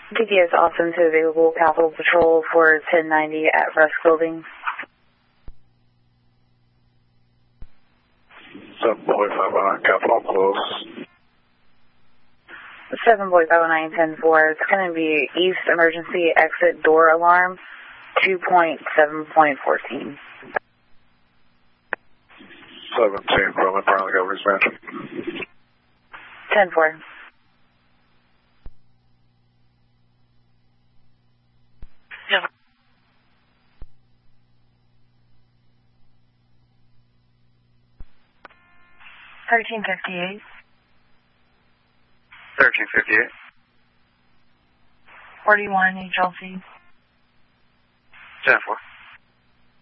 DDS Austin to available Capitol Patrol for 1090 at Rusk Building. 7.5 Capitol close. 7.50910-4. It's going to be East Emergency Exit Door Alarm 2.7.14. 17 from apparently Governor's Mansion. 10-4. Yeah. 1358. 1358. 41 New Chelsea. 10-4.